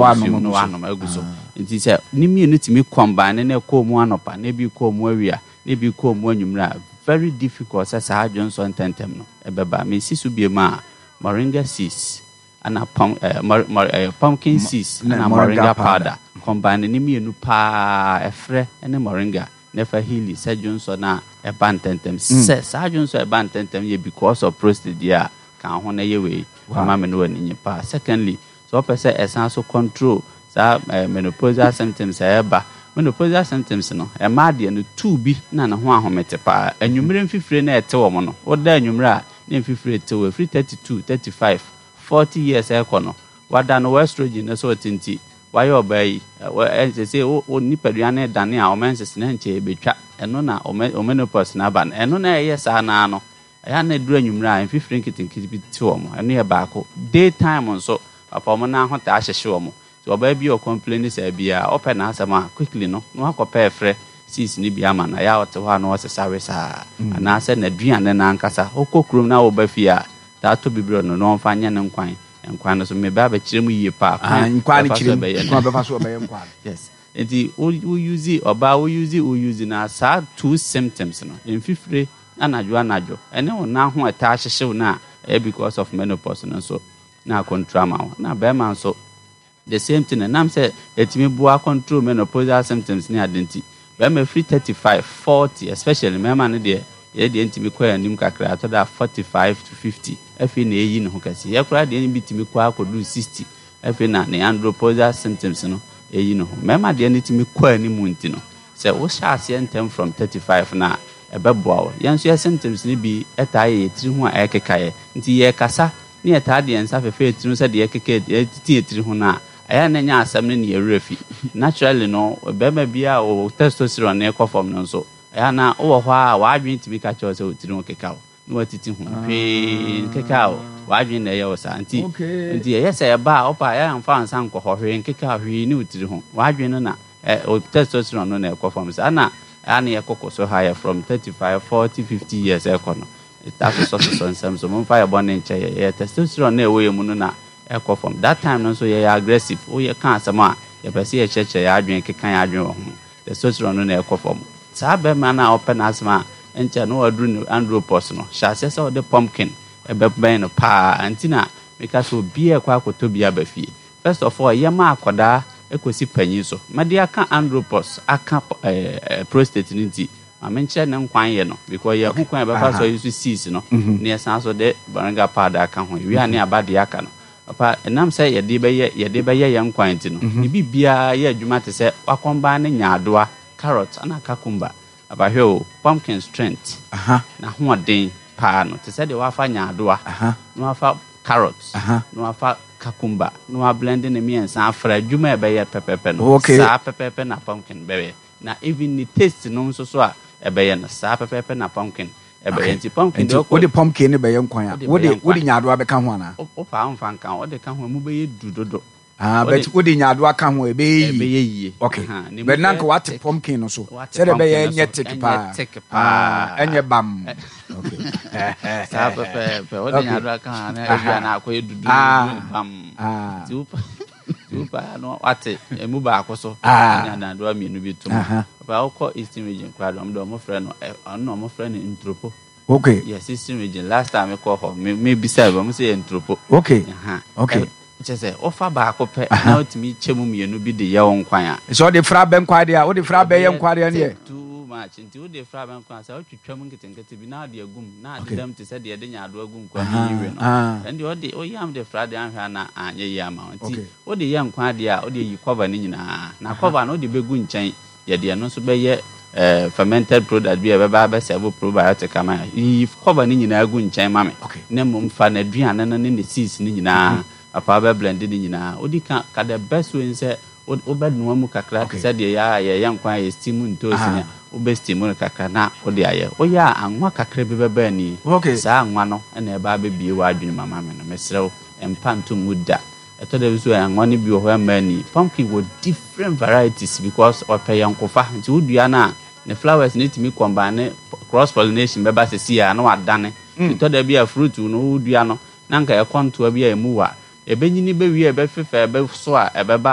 no wanom aguso nti se ni mienu timi combine na ko mu anopa na bi ko mu awia na bi ko mu anwumra very difficult say sa Johnson tentem no ebeba me si so bi ma moringa seeds ana pumpkin seeds na moringa powder combine ni mienu pa efre ene moringa never heal say Johnson na e bantentem say sa Johnson e bantentem ye because of prostate dia kan ho na ye we mama me no ani pa. Secondly, so person essential control sa menopausal symptoms eba menopausal symptoms no e ma de no two bi na ho ahomete pa anwumre mfifire na ete wo mo no oda anwumre a na mfifire ete wo free 32 35 40 years ekono wada no estrogen na so tinti why obey say o nipadua na dane a o menses na nche betwa eno na o menopause na ban eno na yesa na no ya na duru anwumre a mfifire nkitinkiti bi ti wo mo eno ye baako daytime nso papa mo na ho ta ahyehye wo mo so oba bi o complain say bia open na asema quickly no akọpa efre sis ni bia ma na ya ote ho na osesare sa ana se na duane na ankasa okokrum na oba fia ta to bibiro no mfanya ne nkwan no so me ba kirem yie pa nkwan kirem nkwan be fa so be nkwan yes enti we use na sa two symptoms no mfifire anajo ene na ho ta ahyehye na because of menopause no so na control ma na be man so the same thing and I'm say etimi bua control menopausal symptoms ni adenti be ma free 35 40 especially me man de ye de entimi kwa anim kakra to da 45 to 50 efi na eyi no kasi ye kura de ni bitimi kwa akodu 60 efi na ne andropausal symptoms no eyi no me ma de entimi kwa anim nti no say wo sha ase entem from 35 na ebeboa ye nso ye symptoms ni bi eta ye tiri ho a ekekaye nti ye kasa ni eta de ensa fefe tiri so de ekeke titi tiri ho na aya na nya asam ne ye refi naturally no bema bia o testosterone na ekofom no so aya na wo ho a wa adwen timi ka che so tiri ho keka no watiti ho hwe keka wa adwen na ye wo sa nti ye se ba opa ya mfa ansa nko hwe keka hwe ni utiri ho wa adwen no na o testosterone no na ekofom sa na ana ye kokoso higher from 35 40 50 years ekono that's so so mo mfa ye bone nche ye testosterone na ewe mu no na echo from that time no so ye aggressive o ye kan asema ye pese ye cheche ya adwen kekan ya adwen ho testosterone no na echo from sa be man na open asema enche no adru andropause no sha se so the pumpkin e be ben no pa antina make so bia kwa akotobia ba fie. First of all ye ma akoda ekosi panyi so made aka andropause aka prostate nti amenche ne nkwan ye no because ye hu kwan be fa so use seeds no ne san so de baranga powder aka ho wi ani abade aka no apa enam say ye de be ye nkwan ti no ni bibia ye adwuma te se wakomba ne nyaadoa carrot ana kakumba apa hwe o pumpkin strength na ho den pa no te se de wafa nyaadoa no wafa carrots no wafa kakumba no blend in me and san fra adwuma e be ye pepepe no sa pepepe na pumpkin be na even the taste no so a ebe na sa pepepe na pumpkin ebe nti pumpkin do wo de pumpkin ne be nkwan a wo de nyaado abeka ho ana o pa amfa nkan wo de ka ho mu be ye dudodo but wo de nyaado aka ho ebe ye okay but nanka what pumpkin no so se de be ye nyetik pa enye bam okay sa pepepe wo de nyaado aka na ebe na akoye dudu bam Super no ate emu ba akoso nya na do amienu bi tum ba okọ Eastern region kwa do mo frɛ no mo frɛ no Ntropo. Okay, yes, Eastern region last time I call her me beside ba mo say Ntropo. Okay, okay, just offer ba akopɛ na otimi chemu mienu bi de ye won kwan a so de fra ben kwa de a wo de fra be ye nkwa de ne too much nti wo de fra ben kwan sa wo twetwam nketenkete bi na de agum na de dam te se de de nya do agum kwa ni yiwe no ndi wo de o yam de fra de anhwa na anye yi ama nti wo de ye nkwa de a wo de yi cover ni nyina na cover no de begu nkyɛn ye de no so be ye fermented product bi e be ba serve probiotic ama yi cover ni nyina agu nkyɛn ma me na mum fa na aduane no ne seeds ni nyina apa be blend ni nyina odi ka the best way say obedno mu kakra se de ya ye nkwa ye steam ntosi nya obe steam kakra na odi aye oya anwa kakra bi beba ni sa anwa no na e ba be bie wa adwene mama me no mesrew empanto muda eto de so anwa ni bi o ho ma ni pumpkin with different varieties because ope yankofa nti odua na the flowers need to me combine cross pollination beba sesi ya na wadane eto de bia fruit no odua no na nka e konto bia emu wa ebenyini be wie ebe fefe ebe so a ebe